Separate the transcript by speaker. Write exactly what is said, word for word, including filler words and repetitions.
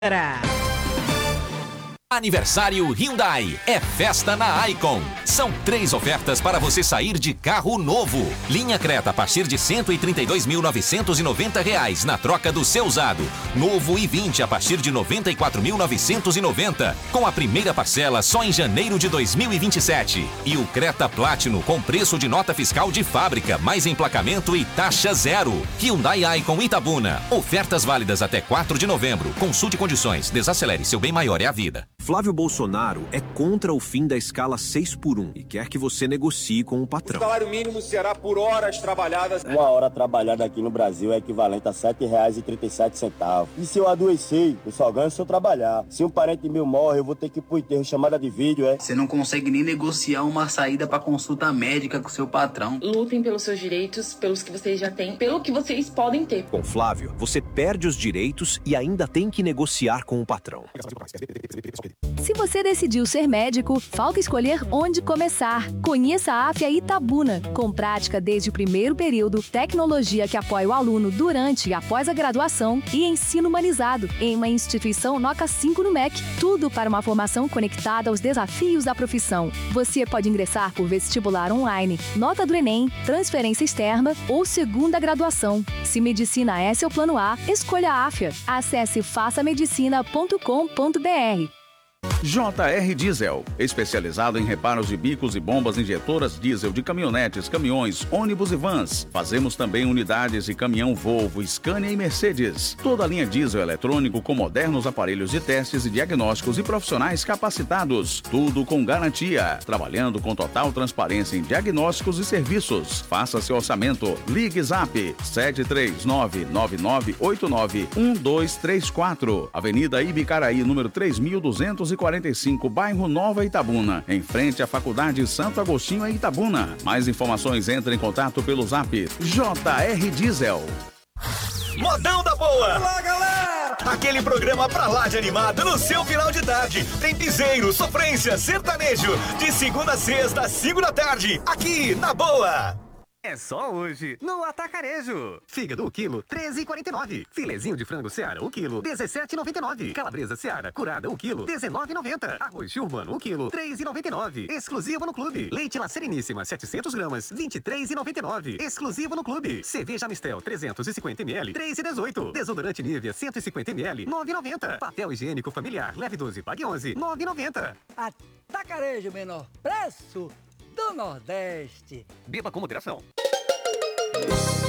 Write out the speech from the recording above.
Speaker 1: Era.
Speaker 2: Aniversário Hyundai é festa na Icon. São três ofertas para você sair de carro novo. Linha Creta a partir de cento e trinta e dois mil novecentos e noventa reais na troca do seu usado. Novo i vinte a partir de noventa e quatro mil novecentos e noventa, com a primeira parcela só em janeiro de dois mil e vinte e sete. E o Creta Platinum com preço de nota fiscal de fábrica, mais emplacamento e taxa zero. Hyundai Icon Itabuna. Ofertas válidas até quatro de novembro. Consulte condições. Desacelere, seu bem maior é a vida.
Speaker 3: Flávio Bolsonaro é contra o fim da escala seis por um e quer que você negocie com o patrão.
Speaker 4: O salário mínimo será por horas trabalhadas.
Speaker 5: Uma hora trabalhada aqui no Brasil é equivalente a sete reais e trinta e sete centavos. E se eu adoecer, eu só ganho se eu trabalhar. Se um parente meu morre, eu vou ter que ir pro enterro, chamada de vídeo, é?
Speaker 6: Você não consegue nem negociar uma saída para consulta médica com seu patrão.
Speaker 7: Lutem pelos seus direitos, pelos que vocês já têm, pelo que vocês podem ter.
Speaker 3: Com Flávio, você perde os direitos e ainda tem que negociar com o patrão.
Speaker 8: Se você decidiu ser médico, falta escolher onde começar. Conheça a Afia Itabuna, com prática desde o primeiro período, tecnologia que apoia o aluno durante e após a graduação e ensino humanizado em uma instituição Noca cinco no M E C. Tudo para uma formação conectada aos desafios da profissão. Você pode ingressar por vestibular online, nota do Enem, transferência externa ou segunda graduação. Se medicina é seu plano A, escolha a Afia. Acesse faça medicina ponto com ponto br.
Speaker 9: J R Diesel, especializado em reparos de bicos e bombas injetoras diesel de caminhonetes, caminhões, ônibus e vans. Fazemos também unidades de caminhão Volvo, Scania e Mercedes. Toda a linha diesel eletrônico com modernos aparelhos de testes e diagnósticos e profissionais capacitados. Tudo com garantia. Trabalhando com total transparência em diagnósticos e serviços. Faça seu orçamento. Ligue Zap sete três nove nove nove oito nove um dois três quatro. Avenida Ibicaraí, número três mil duzentos e quarenta e cinco, bairro Nova Itabuna, em frente à Faculdade Santo Agostinho em Itabuna. Mais informações, entre em contato pelo Zap J R Diesel.
Speaker 10: Modão da Boa!
Speaker 11: Olá, galera!
Speaker 10: Aquele programa pra lá de animado no seu final de tarde. Tem piseiro, sofrência, sertanejo, de segunda a sexta, cinco da tarde, aqui na Boa.
Speaker 12: É só hoje, no Atacarejo. Fígado, o quilo, treze reais e quarenta e nove centavos. Filezinho de frango Seara, o quilo, dezessete reais e noventa e nove centavos. Calabresa Seara, curada, o quilo, dezenove reais e noventa centavos. Arroz urbano, o quilo, três reais e noventa e nove centavos. Exclusivo no clube. Leite La Sereníssima, setecentos gramas, vinte e três reais e noventa e nove centavos. Exclusivo no clube. Cerveja Mistel, trezentos e cinquenta mililitros, três reais e dezoito centavos. Desodorante Nivea, cento e cinquenta mililitros, nove reais e noventa centavos. Papel higiênico familiar, leve doze, pague onze, nove reais e noventa centavos.
Speaker 1: Atacarejo, menor preço do Nordeste.
Speaker 12: Beba com moderação.
Speaker 1: Música